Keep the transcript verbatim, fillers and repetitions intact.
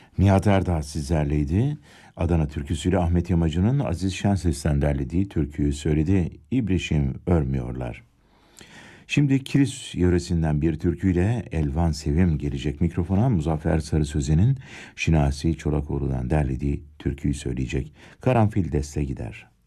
Nihat Erdağ sizlerleydi. Adana türküsüyle Ahmet Yamacı'nın Aziz Şenses'ten derlediği türküyü söyledi. İbrişim örmüyorlar. Şimdi Kilis yöresinden bir türküyle Elvan Sevim gelecek mikrofona. Muzaffer Sarı Sözen'in Şinasi Çolakoğlu'dan derlediği türküyü söyleyecek. Karanfil deste gider.